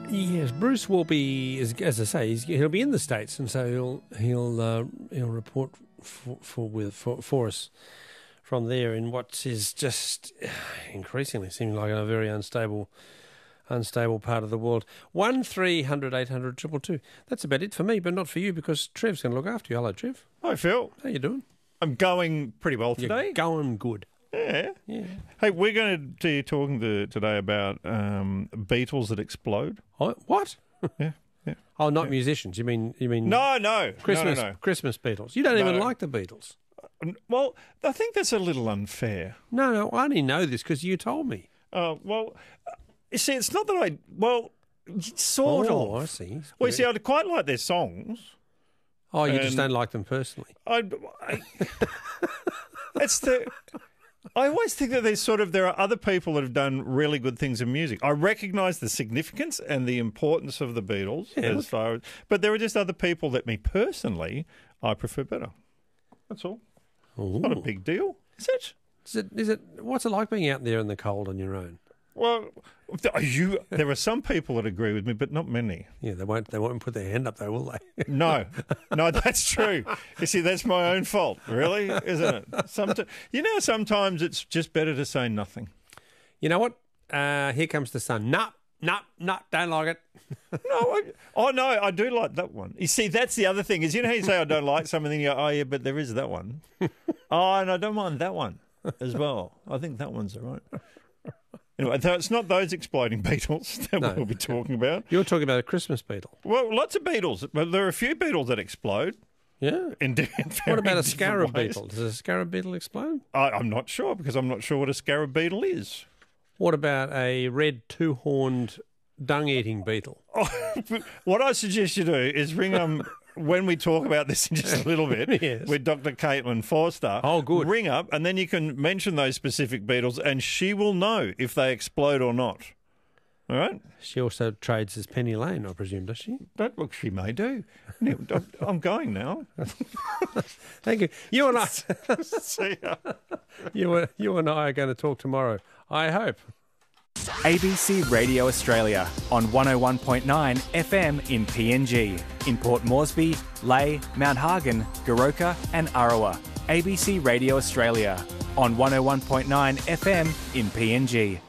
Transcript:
Yes, Bruce will be, as I say, he'll be in the States, and so he'll report for us from there in what is just increasingly seeming like a very unstable part of the world. 1300 800 222. That's about it for me, but not for you because Trev's going to look after you. Hello, Trev. Hi, Phil. How you doing? I'm going pretty well today. You're going good. Yeah. Hey, we're going to be talking today about Beatles that explode. Oh, what? Yeah. Oh, not musicians. You mean? No. Christmas, No. Christmas Beatles. You don't even like the Beatles. Well, I think that's a little unfair. No, I only know this because you told me. Well, you see, it's not that sort of. Oh, I see. Well, you see, I quite like their songs. Oh, you just don't like them personally. I always think that there are other people that have done really good things in music. I recognise the significance and the importance of the Beatles, but there are just other people that me personally I prefer better. That's all. It's not a big deal, is it? Is it? What's it like being out there in the cold on your own? Well, there are some people that agree with me, but not many. Yeah, they won't put their hand up though, will they? No, that's true. You see, that's my own fault, really, isn't it? Sometimes it's just better to say nothing. You know what? Here comes the sun. Nah, don't like it. No, I do like that one. You see, that's the other thing is, you know how you say I don't like something, and you go, oh yeah, but there is that one. And I don't mind that one as well. I think that one's all right. Anyway, it's not those exploding Beatles that we'll be talking about. You're talking about a Christmas Beetle. Well, lots of Beatles, but there are a few Beatles that explode. Yeah. What about a scarab beetle? Does a scarab beetle explode? I'm not sure because I'm not sure what a scarab beetle is. What about a red two-horned dung-eating beetle? What I suggest you do is ring when we talk about this in just a little bit yes. with Dr. Caitlin Forster. Oh, good. Ring up and then you can mention those specific beetles and she will know if they explode or not. All right? She also trades as Penny Lane, I presume, does she? Look, she may do. I'm going now. Thank you. You and I. See ya. You and I are going to talk tomorrow, I hope. ABC Radio Australia on 101.9 FM in PNG. In Port Moresby, Lae, Mount Hagen, Goroka and Arawa. ABC Radio Australia on 101.9 FM in PNG.